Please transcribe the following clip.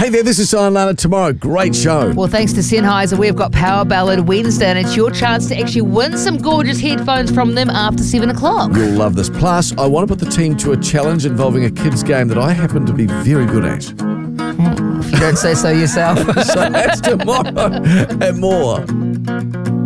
Hey there, this is Silent Lana. Tomorrow, great show. Well, thanks to Sennheiser, we've got Power Ballad Wednesday, and it's your chance to actually win some gorgeous headphones from them after 7 o'clock. You'll love this. Plus, I want to put the team to a challenge involving a kids' game that I happen to be very good at. If you don't say so yourself. So that's tomorrow and more.